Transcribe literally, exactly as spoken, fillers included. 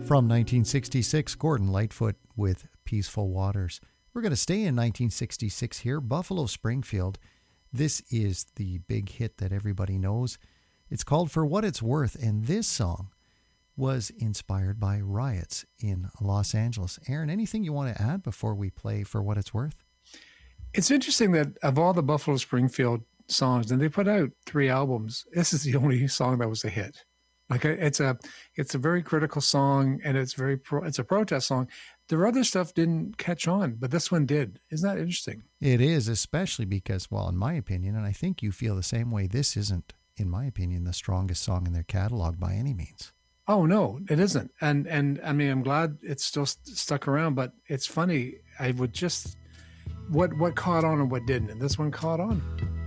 From nineteen sixty-six, Gordon Lightfoot with Peaceful Waters. We're going to stay in nineteen sixty-six here, Buffalo Springfield. This is the big hit that everybody knows. It's called For What It's Worth, and this song was inspired by riots in Los Angeles. Aaron, anything you want to add before we play For What It's Worth? It's interesting that of all the Buffalo Springfield songs, and they put out three albums, this is the only song that was a hit. Like it's a, it's a very critical song, and it's very, pro, it's a protest song. Their other stuff didn't catch on, but this one did. Isn't that interesting? It is, especially because, well, in my opinion, and I think you feel the same way, this isn't, in my opinion, the strongest song in their catalog by any means. Oh, no, it isn't. And, and I mean, I'm glad it's still st- stuck around, but it's funny. I would just, what, what caught on and what didn't, and this one caught on.